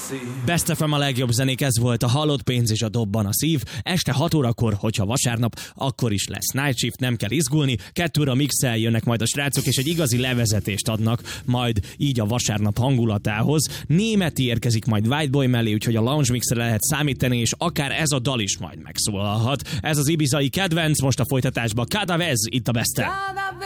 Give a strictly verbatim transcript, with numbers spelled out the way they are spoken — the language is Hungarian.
Best ef em a legjobb zenék, ez volt a Hallott pénz és a Dobban a szív. Este hat órakor, hogyha vasárnap, akkor is lesz Night Shift, nem kell izgulni. Kettőre a mixel jönnek majd a srácok, és egy igazi levezetést adnak majd így a vasárnap hangulatához. Németi érkezik majd Whiteboy mellé, úgyhogy a Lounge Mixre lehet számítani, és akár ez a dal is majd megszólalhat. Ez az ibizai kedvenc, most a folytatásban Kadavez, itt a Best-en.